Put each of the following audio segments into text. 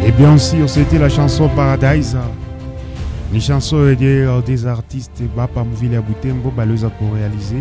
Et bien sûr, c'était la chanson Paradise. Une chanson des artistes Bapa Mouvile Boutembo, Baloza pour réaliser.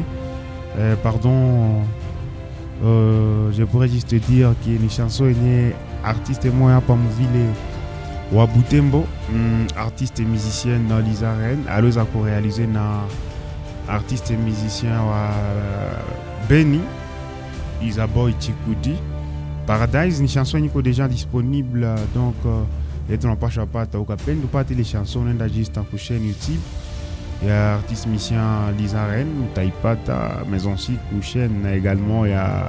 Je pourrais juste te dire que une chanson est artiste et moi Bapa Mouvile Wabutembo, artiste et musicienne dans Lisa Rennes, Baloza pour réaliser na artiste et musicien Benny, Isaboy Chikoudi. Paradise, une chanson qui est déjà disponible, donc et tu n'as pas chapata au capel, nous pas les chansons, on est juste en chaîne YouTube. Il y a artiste mission Lisa Rennes, Taipata, Maison Chic, chaîne également, il y a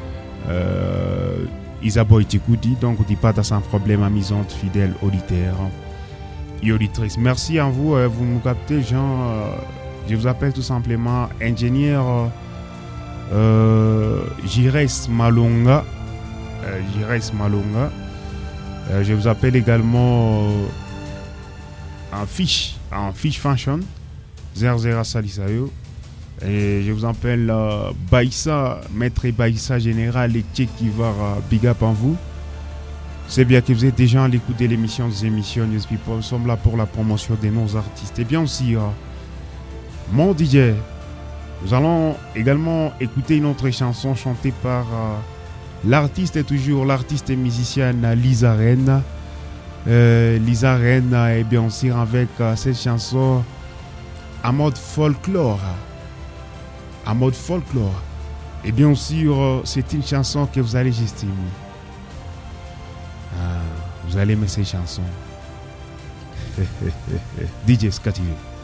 Isaboy Tikoudi, donc on dit pas sans problème, amusante, fidèle, auditeur et auditrice. Merci à vous, vous nous captez, Jean. Je vous appelle tout simplement ingénieur Jires Malonga. Je vous appelle également en fiche fashion 00 Salisayo. Et je vous appelle Baïssa, maître Baïssa général et qui va big up en vous. C'est bien que vous êtes déjà à l'écoute de l'émission des émissions News People. Nous sommes là pour la promotion de nos artistes. Et bien aussi, mon DJ, nous allons également écouter une autre chanson chantée par l'artiste est toujours l'artiste et musicienne Lisa Rennes. Lisa Rennes est bien sûr avec cette chanson en mode folklore. Et bien sûr, c'est une chanson que vous allez estimer. Vous allez aimer cette chanson. DJ Scotty.